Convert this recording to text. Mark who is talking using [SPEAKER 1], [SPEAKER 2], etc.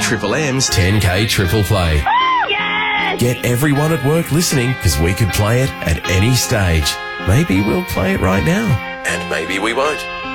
[SPEAKER 1] Triple M's 10K Triple Play.
[SPEAKER 2] Yes!
[SPEAKER 1] Get everyone at work listening, because we could play it at any stage. Maybe we'll play it right now, and maybe we won't.